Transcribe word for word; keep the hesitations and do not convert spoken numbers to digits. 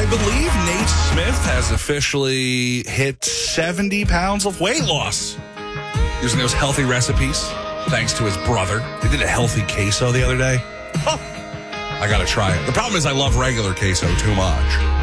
believe Nate Smith has officially hit seventy pounds of weight loss using those healthy recipes, thanks to his brother. They did a healthy queso the other day. Huh. I got to try it. The problem is I love regular queso too much.